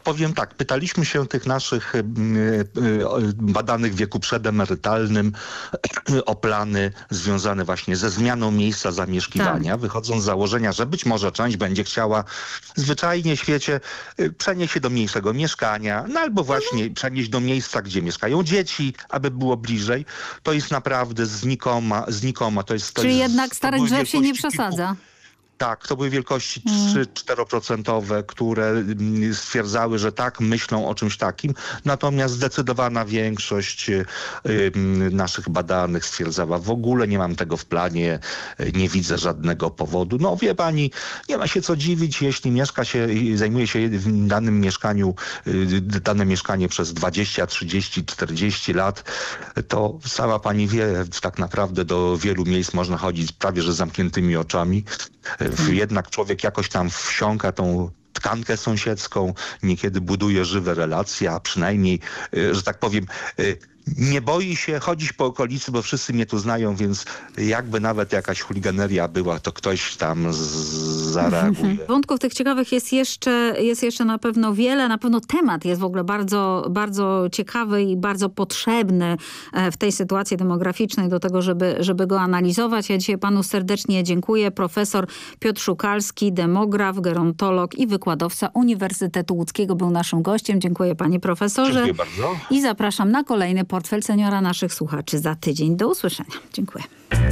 powiem tak, pytaliśmy się tych naszych badanych w wieku przedemerytalnym o plany związane właśnie ze zmianą miejsca zamieszkiwania, wychodząc z założenia, że być może część będzie chciała zwyczajnie w świecie przenieść się do mniejszego mieszkania, no albo właśnie przenieść do miejsca, gdzie mieszkają dzieci, aby było bliżej. To jest naprawdę znikoma. Czyli jednak starych drzew się nie przesadza. Tak, to były wielkości 3-4%, które stwierdzały, że tak, myślą o czymś takim. Natomiast zdecydowana większość naszych badanych stwierdzała, w ogóle nie mam tego w planie, nie widzę żadnego powodu. No wie pani, nie ma się co dziwić, jeśli mieszka się, zajmuje się w danym mieszkaniu, dane mieszkanie przez 20, 30, 40 lat, to sama pani wie, tak naprawdę do wielu miejsc można chodzić prawie że z zamkniętymi oczami. Jednak człowiek jakoś tam wsiąka tą tkankę sąsiedzką, niekiedy buduje żywe relacje, a przynajmniej, że tak powiem, nie boi się chodzić po okolicy, bo wszyscy mnie tu znają, więc jakby nawet jakaś chuliganeria była, to ktoś tam zareaguje. Wątków tych ciekawych jest jeszcze na pewno wiele. Na pewno temat jest w ogóle bardzo, bardzo ciekawy i bardzo potrzebny w tej sytuacji demograficznej do tego, żeby go analizować. Ja dzisiaj panu serdecznie dziękuję. Profesor Piotr Szukalski, demograf, gerontolog i wykładowca Uniwersytetu Łódzkiego był naszym gościem. Dziękuję panie profesorze. Dziękuję bardzo. I zapraszam na kolejny Portfel Seniora naszych słuchaczy za tydzień. Do usłyszenia. Dziękuję.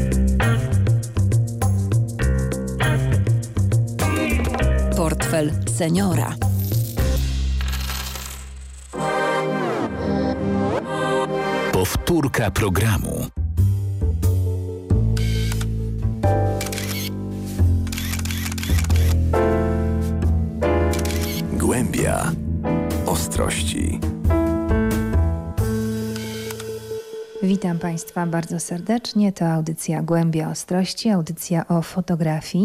Portfel Seniora. Powtórka programu. Głębia ostrości. Witam Państwa bardzo serdecznie. To audycja Głębia Ostrości, audycja o fotografii.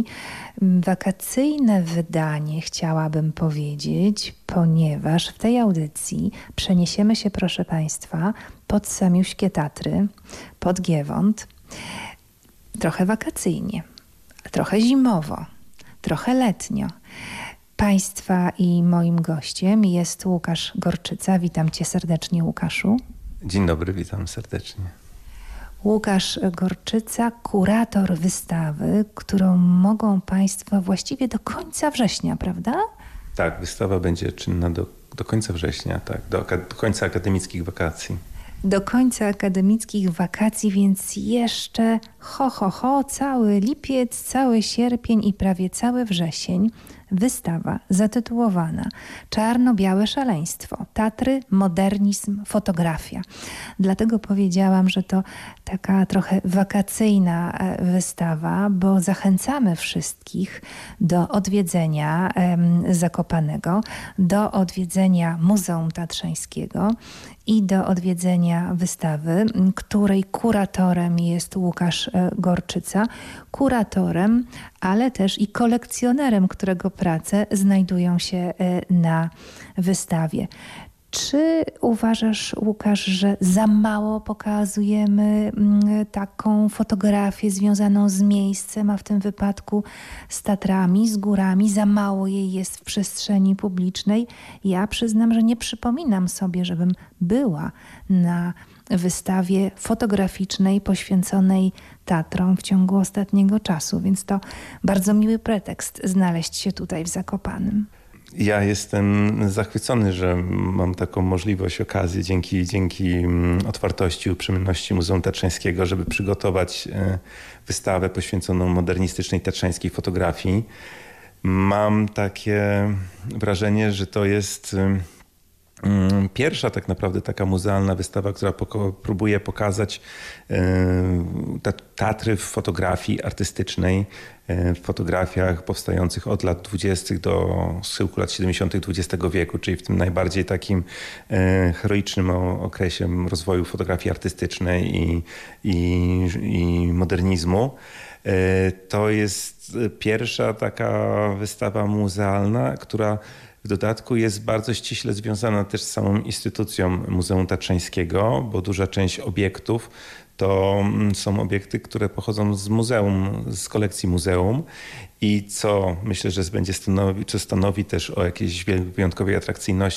Wakacyjne wydanie chciałabym powiedzieć, ponieważ w tej audycji przeniesiemy się, proszę Państwa, pod samiuśkie Tatry, pod Giewont. Trochę wakacyjnie, trochę zimowo, trochę letnio. Państwa i moim gościem jest Łukasz Gorczyca. Witam Cię serdecznie, Łukaszu. Dzień dobry, witam serdecznie. Łukasz Gorczyca, kurator wystawy, którą mogą Państwo właściwie do końca września, prawda? Tak, wystawa będzie czynna do końca września, tak, do końca akademickich wakacji. Do końca akademickich wakacji, więc jeszcze cały lipiec, cały sierpień i prawie cały wrzesień. Wystawa zatytułowana Czarno-białe szaleństwo. Tatry, modernizm, fotografia. Dlatego powiedziałam, że to taka trochę wakacyjna wystawa, bo zachęcamy wszystkich do odwiedzenia Zakopanego, do odwiedzenia Muzeum Tatrzańskiego i do odwiedzenia wystawy, której kuratorem jest Łukasz Gorczyca. Kuratorem, ale też i kolekcjonerem, którego prace znajdują się na wystawie. Czy uważasz, Łukasz, że za mało pokazujemy taką fotografię związaną z miejscem, a w tym wypadku z Tatrami, z górami? Za mało jej jest w przestrzeni publicznej? Ja przyznam, że nie przypominam sobie, żebym była na wystawie fotograficznej poświęconej Tatrom w ciągu ostatniego czasu, więc to bardzo miły pretekst znaleźć się tutaj w Zakopanem. Ja jestem zachwycony, że mam taką możliwość, okazję dzięki otwartości i uprzejmości Muzeum Tatrzańskiego, żeby przygotować wystawę poświęconą modernistycznej tatrzańskiej fotografii. Mam takie wrażenie, że to jest pierwsza tak naprawdę taka muzealna wystawa, która próbuje pokazać Tatry w fotografii artystycznej, w fotografiach powstających od lat 20. do schyłku lat 70. XX wieku, czyli w tym najbardziej takim heroicznym okresie rozwoju fotografii artystycznej i modernizmu. To jest pierwsza taka wystawa muzealna, która w dodatku jest bardzo ściśle związana też z samą instytucją Muzeum Tatrzańskiego, bo duża część obiektów to są obiekty, które pochodzą z muzeum, z kolekcji muzeum i co myślę, że stanowi też o jakiejś wyjątkowej atrakcyjności